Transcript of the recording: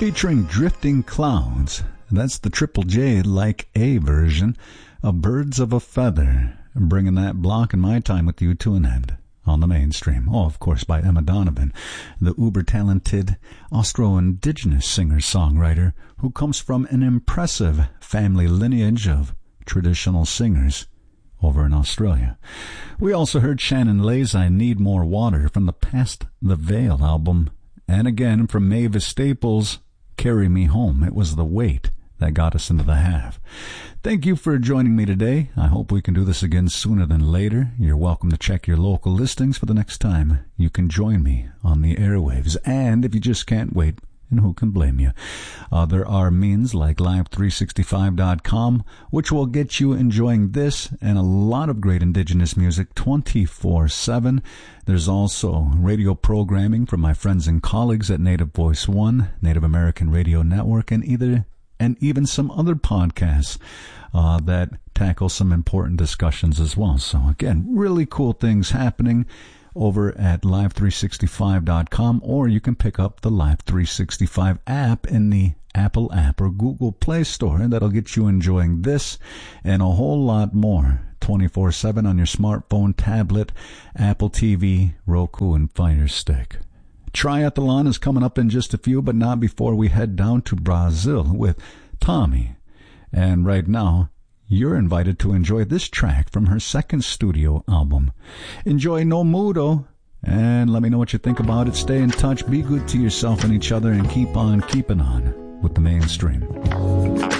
featuring Drifting Clouds. That's the Triple J Like A version of Birds of a Feather, bringing that block in my time with you to an end on the mainstream. Oh, of course, by Emma Donovan, the uber-talented Austro-Indigenous singer-songwriter who comes from an impressive family lineage of traditional singers over in Australia. We also heard Shannon Lay's I Need More Water from the Past the Veil album, and again from Mavis Staples' Carry Me Home. It was the weight that got us into the half. Thank you for joining me today. I hope we can do this again sooner than later. You're welcome to check your local listings for the next time you can join me on the airwaves. And if you just can't wait, and who can blame you? There are means like Live365.com, which will get you enjoying this and a lot of great indigenous music 24/7. There's also radio programming from my friends and colleagues at Native Voice One, Native American Radio Network, and even some other podcasts that tackle some important discussions as well. So again, really cool things happening over at Live365.com, or you can pick up the Live365 app in the Apple app or Google Play Store, and that'll get you enjoying this and a whole lot more 24/7 on your smartphone, tablet, Apple TV, Roku, and Fire Stick. Triathlon is coming up in just a few, but not before we head down to Brazil with Tommy. And right now, you're invited to enjoy this track from her second studio album. Enjoy No Mudo, and let me know what you think about it. Stay in touch, be good to yourself and each other, and keep on keeping on with the mainstream.